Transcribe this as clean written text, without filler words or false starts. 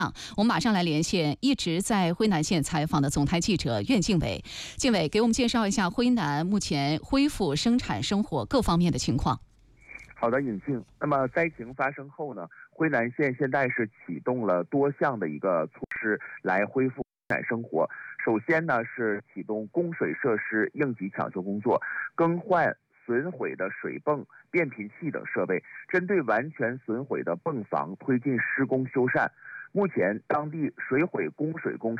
我们马上来连线一直在辉南县采访的总台记者苑敬伟。敬伟，给我们介绍一下辉南目前恢复生产生活各方面的情况。 好的，尹静。那么灾情发生后呢，辉南县现在是启动了多项的一个措施来恢复生产生活。首先呢是启动供水设施应急抢修工作，更换损毁的水泵、变频器等设备，针对完全损毁的泵房推进施工修缮。目前当地水毁供水工程